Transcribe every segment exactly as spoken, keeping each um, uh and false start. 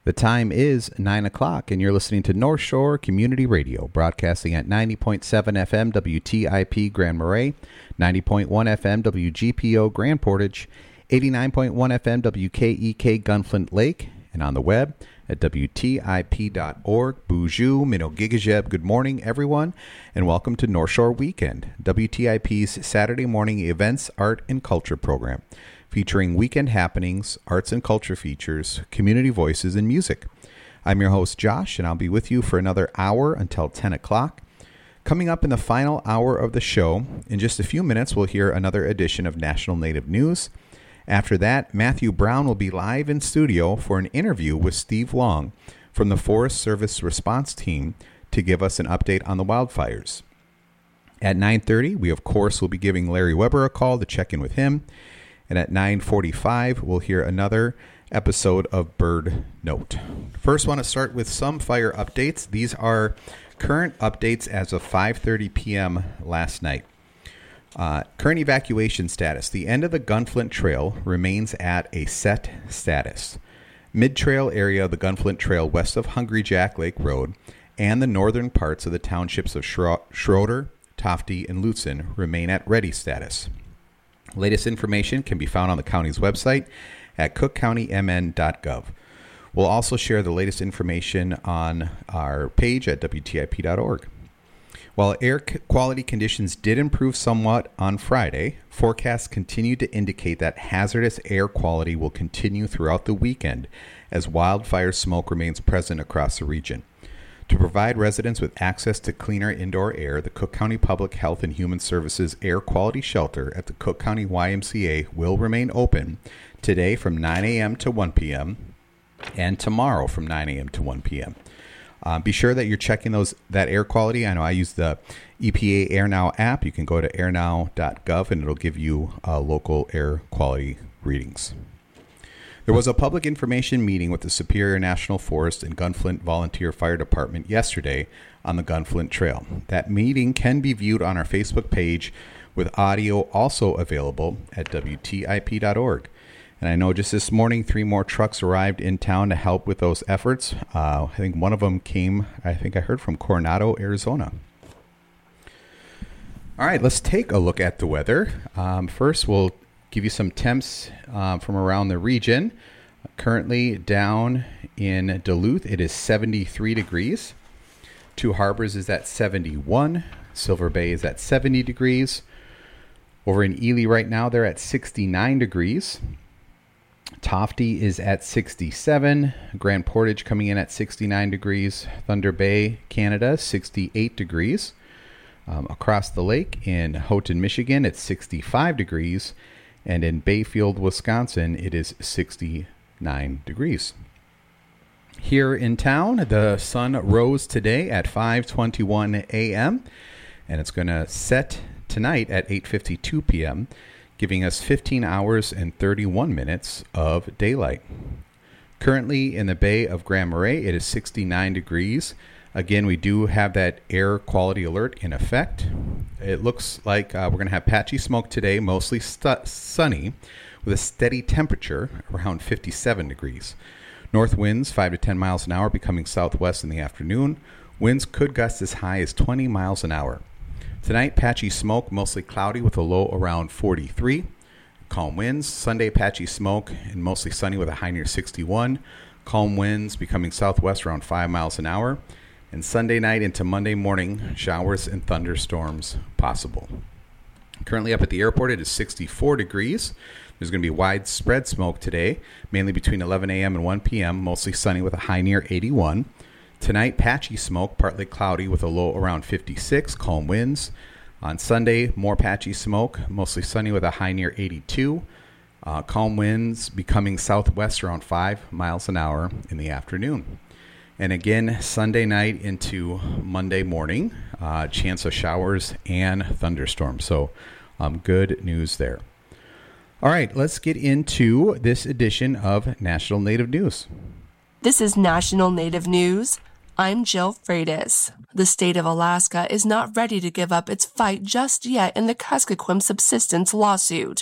The time is nine o'clock, and you're listening to North Shore Community Radio, broadcasting at ninety point seven F M W T I P Grand Marais, ninety point one F M W G P O Grand Portage, eighty-nine point one F M W K E K Gunflint Lake, and on the web at W T I P dot org. Bonjour, Minogigajeb. Good morning, everyone, and welcome to North Shore Weekend, W T I P's Saturday morning events, art, and culture program, featuring weekend happenings, arts and culture features, community voices, and music. I'm your host, Josh, and I'll be with you for another hour until ten o'clock. Coming up in the final hour of the show, in just a few minutes, we'll hear another edition of National Native News. After that, Matthew Brown will be live in studio for an interview with Steve Long from the Forest Service Response Team to give us an update on the wildfires. At nine thirty, we of course will be giving Larry Weber a call to check in with him. And at nine forty-five, we'll hear another episode of Bird Note. First, want to start with some fire updates. These are current updates as of five thirty p.m. last night. Uh, current evacuation status. The end of the Gunflint Trail remains at a set status. Mid-trail area of the Gunflint Trail west of Hungry Jack Lake Road and the northern parts of the townships of Schro- Schroeder, Tofte, and Lutsen remain at ready status. Latest information can be found on the county's website at cook county m n dot gov. We'll also share the latest information on our page at W T I P dot org. While air quality conditions did improve somewhat on Friday, forecasts continue to indicate that hazardous air quality will continue throughout the weekend as wildfire smoke remains present across the region. To provide residents with access to cleaner indoor air, the Cook County Public Health and Human Services Air Quality Shelter at the Cook County Y M C A will remain open today from nine a.m. to one p.m. and tomorrow from nine a.m. to one p.m. Uh, be sure that you're checking those that air quality. I know I use the E P A AirNow app. You can go to air now dot gov and it'll give you uh, local air quality readings. There was a public information meeting with the Superior National Forest and Gunflint Volunteer Fire Department yesterday on the Gunflint Trail. That meeting can be viewed on our Facebook page with audio also available at W T I P dot org. And I know just this morning, three more trucks arrived in town to help with those efforts. Uh, I think one of them came, I think I heard from Coronado, Arizona. All right, let's take a look at the weather. Um, first, we'll give you some temps uh, from around the region. Currently down in Duluth, it is seventy-three degrees. Two Harbors is at seventy-one. Silver Bay is at seventy degrees. Over in Ely right now, they're at sixty-nine degrees. Tofte is at sixty-seven. Grand Portage coming in at sixty-nine degrees. Thunder Bay, Canada, sixty-eight degrees. Um, across the lake in Houghton, Michigan, it's sixty-five degrees. And in Bayfield, Wisconsin, it is sixty-nine degrees. Here in town, the sun rose today at five twenty-one a.m. and it's going to set tonight at eight fifty-two p.m., giving us fifteen hours and thirty-one minutes of daylight. Currently in the Bay of Grand Marais, it is sixty-nine degrees. Again, we do have that air quality alert in effect. It looks like uh, we're going to have patchy smoke today, mostly stu- sunny, with a steady temperature around fifty-seven degrees. North winds five to ten miles an hour, becoming southwest in the afternoon. Winds could gust as high as twenty miles an hour. Tonight, patchy smoke, mostly cloudy with a low around forty-three. Calm winds. Sunday, patchy smoke and mostly sunny with a high near sixty-one. Calm winds becoming southwest around five miles an hour. And Sunday night into Monday morning, showers and thunderstorms possible. Currently up at the airport, it is sixty-four degrees. There's going to be widespread smoke today, mainly between eleven a.m. and one p.m., mostly sunny with a high near eighty-one. Tonight, patchy smoke, partly cloudy with a low around fifty-six, calm winds. On Sunday, more patchy smoke, mostly sunny with a high near eighty-two. Uh, calm winds becoming southwest around five miles an hour in the afternoon. And again, Sunday night into Monday morning, uh, chance of showers and thunderstorms. So um, good news there. All right, let's get into this edition of National Native News. This is National Native News. I'm Jill Freitas. The state of Alaska is not ready to give up its fight just yet in the Kuskokwim subsistence lawsuit.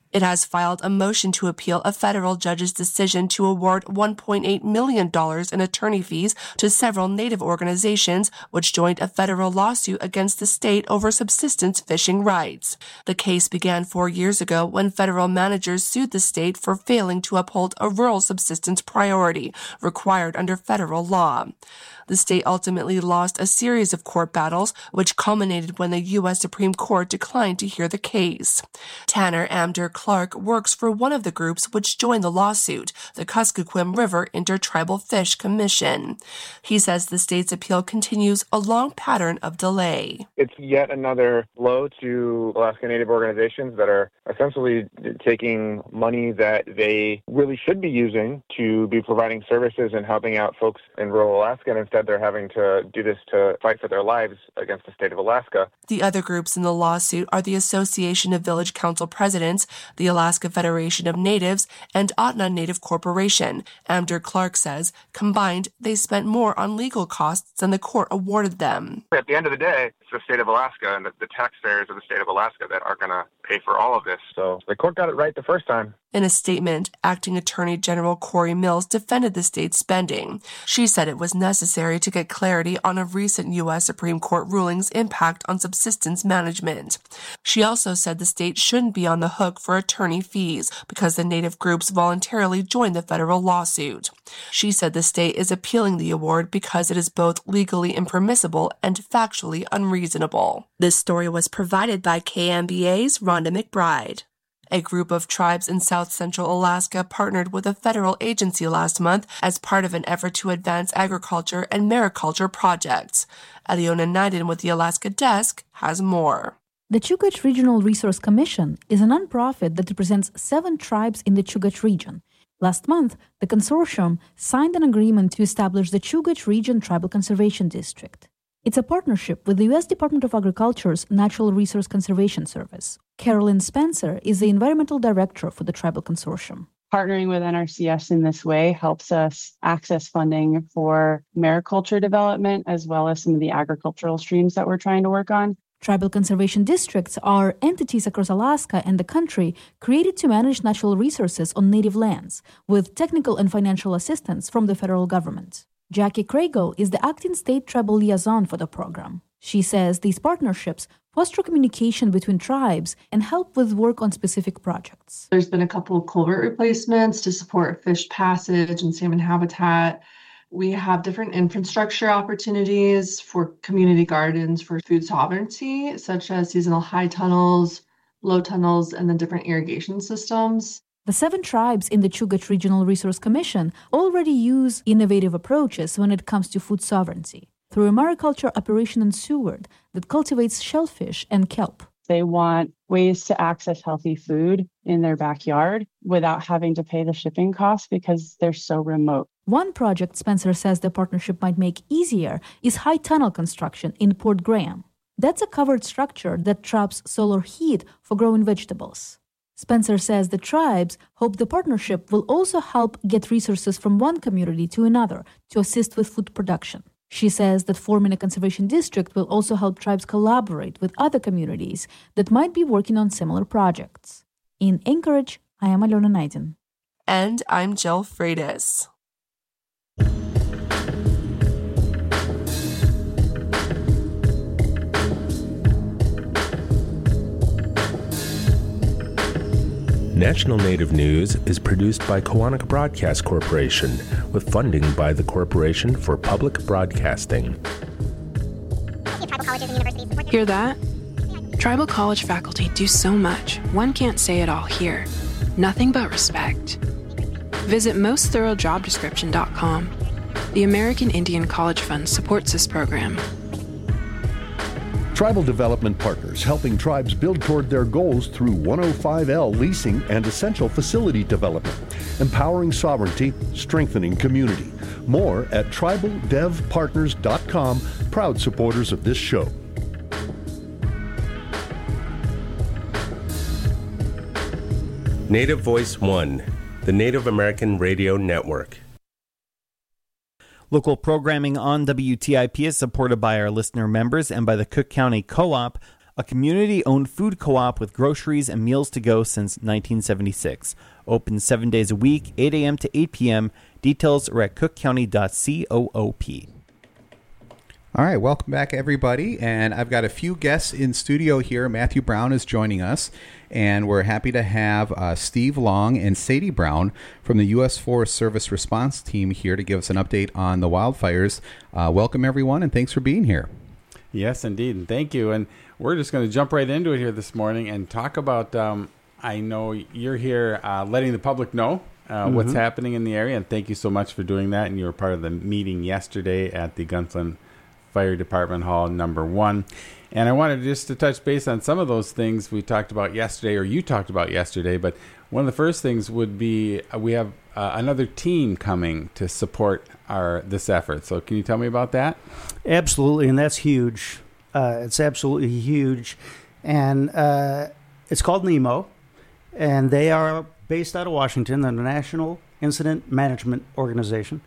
It has filed a motion to appeal a federal judge's decision to award one point eight million dollars in attorney fees to several Native organizations which joined a federal lawsuit against the state over subsistence fishing rights. The case began four years ago when federal managers sued the state for failing to uphold a rural subsistence priority required under federal law. The state ultimately lost a series of court battles, which culminated when the U S Supreme Court declined to hear the case. Tanner Amdur Clark works for one of the groups which joined the lawsuit, the Kuskokwim River Intertribal Fish Commission. He says the state's appeal continues a long pattern of delay. It's yet another blow to Alaska Native organizations that are essentially taking money that they really should be using to be providing services and helping out folks in rural Alaska, and instead they're having to do this to fight for their lives against the state of Alaska. The other groups in the lawsuit are the Association of Village Council Presidents, the Alaska Federation of Natives, and Otna Native Corporation. Amdur Clark says, combined, they spent more on legal costs than the court awarded them. At the end of the day, it's the state of Alaska and the, the taxpayers of the state of Alaska that are going to pay for all of this. So the court got it right the first time. In a statement, Acting Attorney General Corey Mills defended the state's spending. She said it was necessary to get clarity on a recent U S Supreme Court ruling's impact on subsistence management. She also said the state shouldn't be on the hook for attorney fees because the Native groups voluntarily joined the federal lawsuit. She said the state is appealing the award because it is both legally impermissible and factually unreasonable. This story was provided by K M B A's Rhonda McBride. A group of tribes in South Central Alaska partnered with a federal agency last month as part of an effort to advance agriculture and mariculture projects. Aliona Naiden with the Alaska Desk has more. The Chugach Regional Resource Commission is a nonprofit that represents seven tribes in the Chugach region. Last month, the consortium signed an agreement to establish the Chugach Region Tribal Conservation District. It's a partnership with the U S Department of Agriculture's Natural Resource Conservation Service. Carolyn Spencer is the environmental director for the tribal consortium. Partnering with N R C S in this way helps us access funding for mariculture development as well as some of the agricultural streams that we're trying to work on. Tribal conservation districts are entities across Alaska and the country created to manage natural resources on native lands with technical and financial assistance from the federal government. Jackie Craigle is the acting state tribal liaison for the program. She says these partnerships foster communication between tribes and help with work on specific projects. There's been a couple of culvert replacements to support fish passage and salmon habitat. We have different infrastructure opportunities for community gardens for food sovereignty, such as seasonal high tunnels, low tunnels, and the different irrigation systems. The seven tribes in the Chugach Regional Resource Commission already use innovative approaches when it comes to food sovereignty through a mariculture operation in Seward that cultivates shellfish and kelp. They want ways to access healthy food in their backyard without having to pay the shipping costs because they're so remote. One project Spencer says the partnership might make easier is high tunnel construction in Port Graham. That's a covered structure that traps solar heat for growing vegetables. Spencer says the tribes hope the partnership will also help get resources from one community to another to assist with food production. She says that forming a conservation district will also help tribes collaborate with other communities that might be working on similar projects. In Anchorage, I am Aliona Naiden. And I'm Jill Freitas. National Native News is produced by Koahnic Broadcast Corporation with funding by the Corporation for Public Broadcasting. Hear that? Tribal college faculty do so much, one can't say it all here. Nothing but respect. Visit most thorough job description dot com. The American Indian College Fund supports this program. Tribal Development Partners, helping tribes build toward their goals through one oh five L leasing and essential facility development, empowering sovereignty, strengthening community. More at tribal dev partners dot com, proud supporters of this show. Native Voice One, the Native American Radio Network. Local programming on W T I P is supported by our listener members and by the Cook County Co-op. a community-owned food co-op with groceries and meals to go since nineteen seventy-six. Open seven days a week, eight a.m. to eight p.m. Details are at cook county dot coop. All right, welcome back, everybody. And I've got a few guests in studio here. Matthew Brown is joining us, and we're happy to have uh, Steve Long and Sadie Brown from the U S Forest Service response team here to give us an update on the wildfires. Uh, welcome, everyone, and thanks for being here. Yes, indeed, and thank you. And we're just going to jump right into it here this morning and talk about, um, I know you're here uh, letting the public know uh, mm-hmm. what's happening in the area, and thank you so much for doing that. And you were part of the meeting yesterday at the Gunflint Fire Department Hall number one. And I wanted just to touch base on some of those things we talked about yesterday, or you talked about yesterday. But one of the first things would be uh, we have uh, another team coming to support our this effort. So can you tell me about that? Absolutely, and that's huge. Uh, it's absolutely huge. And uh, it's called NEMO, and they are based out of Washington. They're the National Incident Management Organization,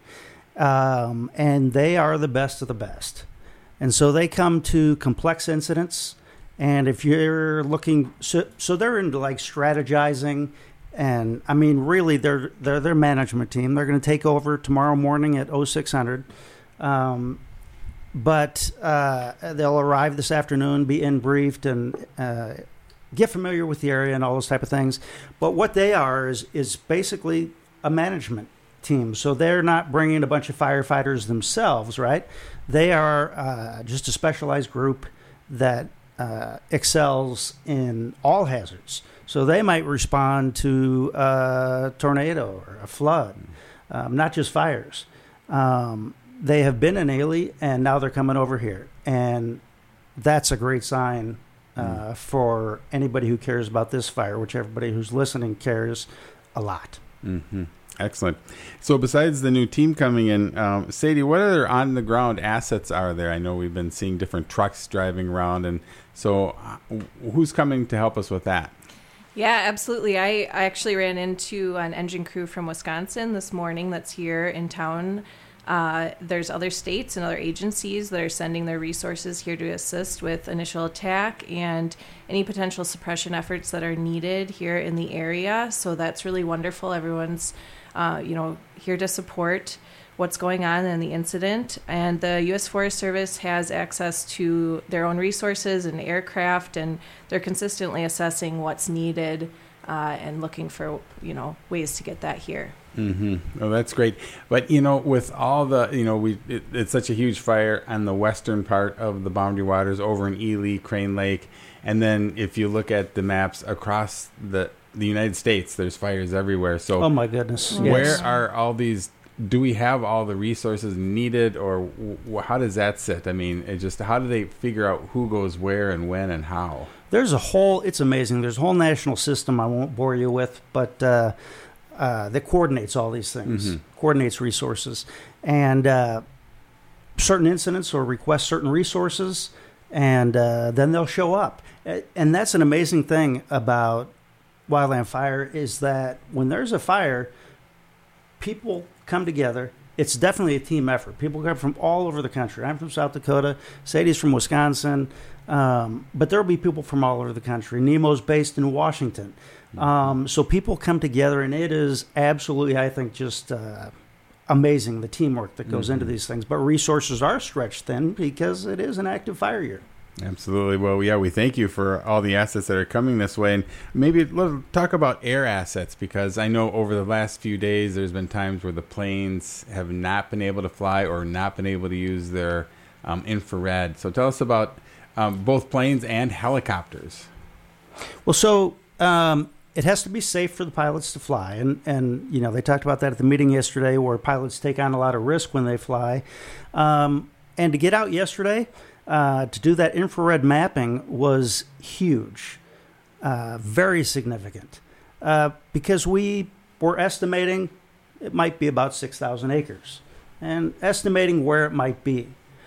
um, and they are the best of the best. And so they come to complex incidents, and if you're looking, so, so they're into like strategizing, and I mean, really, they're they're their management team. They're going to take over tomorrow morning at oh six hundred, um, but uh, they'll arrive this afternoon, be in briefed, and uh, get familiar with the area and all those type of things. But what they are is is basically a management team. So they're not bringing a bunch of firefighters themselves, right? They are uh, just a specialized group that uh, excels in all hazards. So they might respond to a tornado or a flood, um, not just fires. Um, they have been in Ely, and now they're coming over here. And that's a great sign uh, mm. for anybody who cares about this fire, which everybody who's listening cares a lot. Mm-hmm. Excellent. So besides the new team coming in, um, Sadie, what other on-the-ground assets are there? I know we've been seeing different trucks driving around, and so who's coming to help us with that? Yeah, absolutely. I, I actually ran into an engine crew from Wisconsin this morning that's here in town. Uh, there's other states and other agencies that are sending their resources here to assist with initial attack and any potential suppression efforts that are needed here in the area. So that's really wonderful. Everyone's Uh, you know, here to support what's going on in the incident. And the U S Forest Service has access to their own resources and aircraft, and they're consistently assessing what's needed uh, and looking for, you know, ways to get that here. Mm-hmm. Oh, that's great. But, you know, with all the, you know, we it, it's such a huge fire on the western part of the Boundary Waters over in Ely, Crane Lake. And then if you look at the maps across the the United States, there's fires everywhere. So oh my goodness, where yes. are all these, do we have all the resources needed, or w- how does that sit? I mean, it just, how do they figure out who goes where and when and how? There's a whole, it's amazing. There's a whole national system I won't bore you with, but uh, uh, that coordinates all these things, mm-hmm. coordinates resources. And uh, certain incidents will request certain resources, and uh, then they'll show up. And that's an amazing thing about wildland fire, is that when there's a fire, people come together. It's definitely a team effort. People come from all over the country. I'm from South Dakota. Sadie's from Wisconsin. Um, but there will be people from all over the country. NEMO's based in Washington. Um, so people come together, and it is absolutely, I think, just uh, amazing, the teamwork that goes mm-hmm. into these things. But resources are stretched thin because it is an active fire year. Absolutely. Well, yeah, we thank you for all the assets that are coming this way. And maybe let's talk about air assets, because I know over the last few days there's been times where the planes have not been able to fly or not been able to use their um, infrared. So tell us about um, both planes and helicopters. Well, so um, it has to be safe for the pilots to fly. And, and, you know, they talked about that at the meeting yesterday, where pilots take on a lot of risk when they fly. Um, and to get out yesterday, Uh, to do that infrared mapping was huge, uh, very significant, uh, because we were estimating it might be about six thousand acres, and estimating where it might be.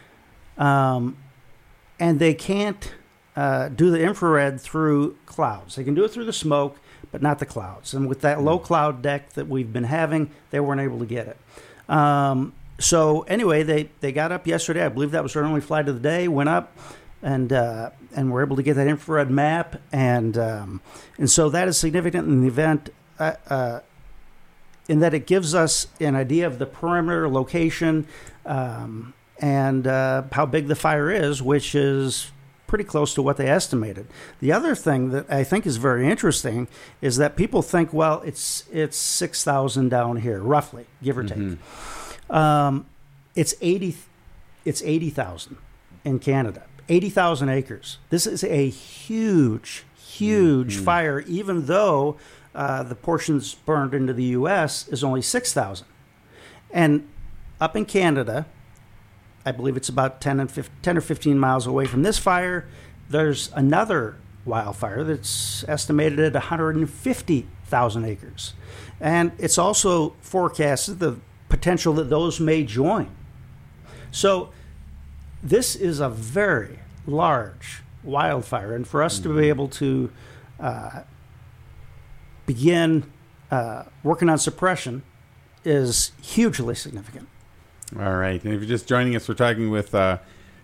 Um, and they can't uh, do the infrared through clouds. They can do it through the smoke, but not the clouds. And with that low cloud deck that we've been having, they weren't able to get it. Um, So anyway, they, they got up yesterday. I believe that was their only flight of the day. Went up, and uh, and we're able to get that infrared map, and um, and so that is significant in the event, uh, uh, in that it gives us an idea of the perimeter location, um, and uh, how big the fire is, which is pretty close to what they estimated. The other thing that I think is very interesting is that people think, well, it's it's six thousand down here, roughly, give or Mm-hmm. take. Um, it's eighty, it's eighty thousand in Canada, eighty thousand acres. This is a huge, huge Mm-hmm. fire, even though uh, the portions burned into the U S is only six thousand. And up in Canada, I believe it's about ten and fifteen, ten or fifteen miles away from this fire, there's another wildfire that's estimated at one hundred fifty thousand acres. And it's also forecasted the potential that those may join. So this is a very large wildfire. And for us mm-hmm. to be able to uh, begin uh, working on suppression is hugely significant. All right. And if you're just joining us, we're talking with uh,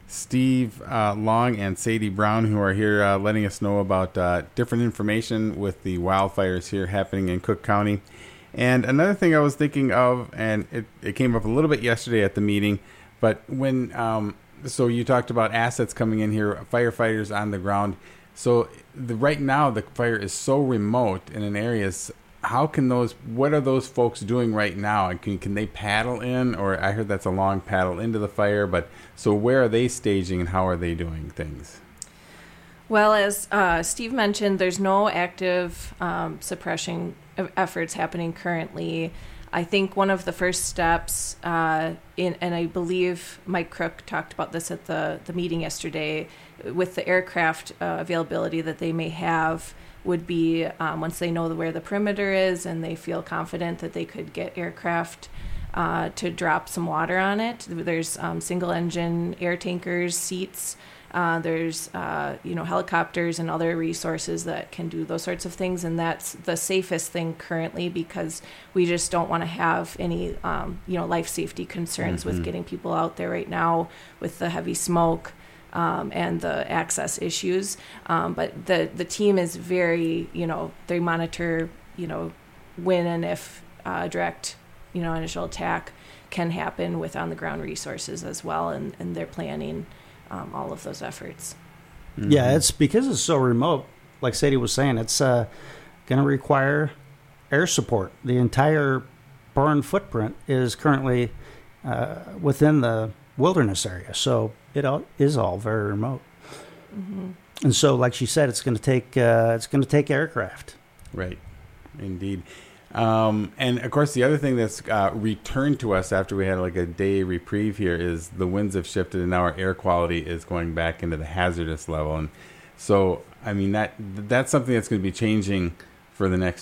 Steve uh, Long and Sadie Brown, who are here uh, letting us know about uh, different information with the wildfires here happening in Cook County. And another thing I was thinking of, and it, it came up a little bit yesterday at the meeting, but when, um, so you talked about assets coming in here, firefighters on the ground. So the, right now the fire is so remote in an area. How can those, what are those folks doing right now? Can, can they paddle in? Or I heard that's a long paddle into the fire, but so where are they staging and how are they doing things? Well, as uh, Steve mentioned, there's no active um, suppression efforts happening currently. I think one of the first steps, uh, in, and I believe Mike Crook talked about this at the, the meeting yesterday, with the aircraft uh, availability that they may have, would be um, once they know where the perimeter is and they feel confident that they could get aircraft uh, to drop some water on it. There's um, single engine air tankers, seats. Uh, there's uh, you know helicopters and other resources that can do those sorts of things, and that's the safest thing currently because we just don't want to have any um, you know life safety concerns mm-hmm. with getting people out there right now with the heavy smoke. Um, and the access issues. Um, but the, the team is very, you know, they monitor, you know, when and if uh, direct, you know, initial attack can happen with on-the-ground resources as well. And, and they're planning um, all of those efforts. Mm-hmm. Yeah, it's because it's so remote. Like Sadie was saying, it's uh, going to require air support. The entire burn footprint is currently uh, within the wilderness area. So it all, is all very remote. Mm-hmm. And so, like she said, it's going to take uh, it's going to take aircraft. Right, indeed. Um, and of course, the other thing that's uh, returned to us after we had like a day reprieve here is the winds have shifted, and now our air quality is going back into the hazardous level. And so, I mean that that's something that's going to be changing for the next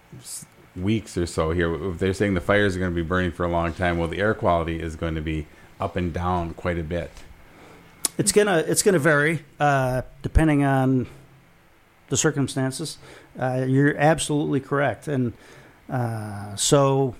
weeks or so. Here, if they're saying the fires are going to be burning for a long time, well, the air quality is going to be up and down quite a bit. It's gonna it's gonna vary uh, depending on the circumstances. Uh, you're absolutely correct, and uh, so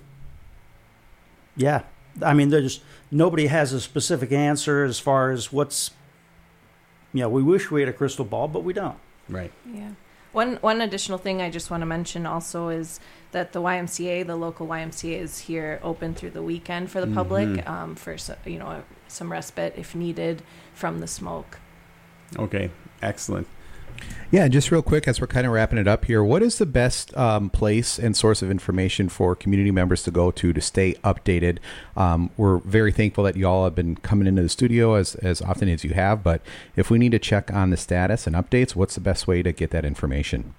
yeah, I mean, there's nobody has a specific answer as far as what's. You know, we wish we had a crystal ball, but we don't. Right. Yeah. One one additional thing I just want to mention also is that the Y M C A, the local Y M C A, is here open through the weekend for the mm-hmm. public um, for you know some respite if needed from the smoke. Okay, excellent. Yeah, just real quick as we're kind of wrapping it up here, what is the best um, place and source of information for community members to go to to stay updated? Um, we're very thankful that you all have been coming into the studio as, as often as you have, but if we need to check on the status and updates, what's the best way to get that information?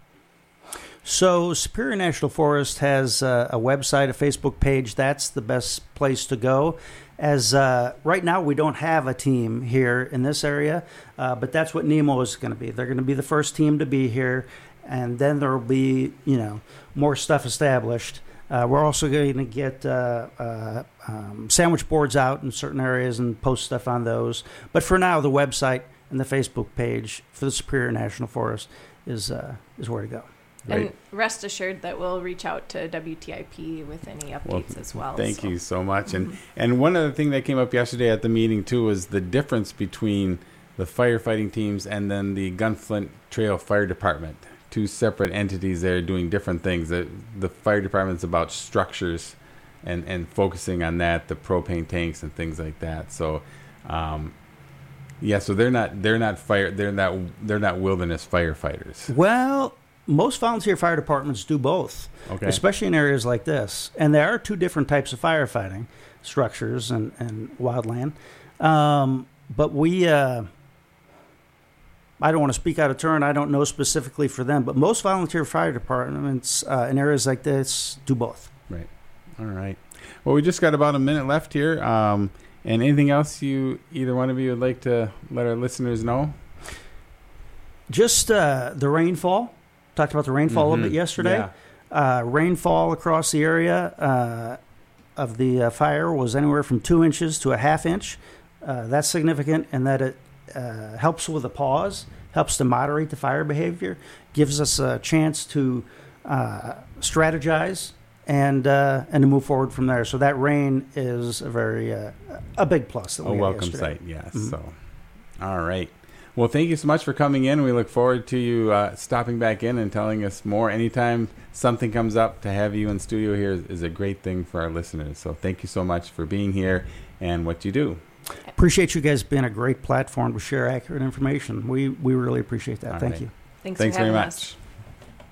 So Superior National Forest has uh, a website, a Facebook page. That's the best place to go. As uh, right now, we don't have a team here in this area, uh, but that's what NEMO is going to be. They're going to be the first team to be here, and then there will be, you know, more stuff established. Uh, we're also going to get uh, uh, um, sandwich boards out in certain areas and post stuff on those. But for now, the website and the Facebook page for the Superior National Forest is uh, is where to go. Right. And rest assured that we'll reach out to W T I P with any updates well, as well. Thank so. you so much. And mm-hmm. and one other thing that came up yesterday at the meeting too was the difference between the firefighting teams and then the Gunflint Trail Fire Department. Two separate entities there doing different things. The, the fire department's about structures and, and focusing on that, the propane tanks and things like that. So, um, yeah, so they're not they're not fire they're not they're not wilderness firefighters. Well, most volunteer fire departments do both, okay. especially in areas like this. And there are two different types of firefighting, structures and, and wildland. Um, but we... Uh, I don't want to speak out of turn. I don't know specifically for them, but most volunteer fire departments uh, in areas like this do both. Right. All right. Well, we just got about a minute left here. Um, and anything else you, either one of you would like to let our listeners know? Just uh, the rainfall. Talked about the rainfall mm-hmm. a little bit yesterday. Yeah. Uh, rainfall across the area uh, of the uh, fire was anywhere from two inches to a half inch. Uh, that's significant in that it Uh, helps with a pause, helps to moderate the fire behavior, gives us a chance to uh, strategize and uh, and to move forward from there. So that rain is a very uh, a big plus. That we a got welcome yesterday. sight, yes. Mm-hmm. So, all right. Well, thank you so much for coming in. We look forward to you uh, stopping back in and telling us more. Anytime something comes up, to have you in studio here is, is a great thing for our listeners. So thank you so much for being here and what you do. Appreciate you guys being a great platform to share accurate information. We we really appreciate that. All Thank right. you. Thanks, Thanks for very having much. us.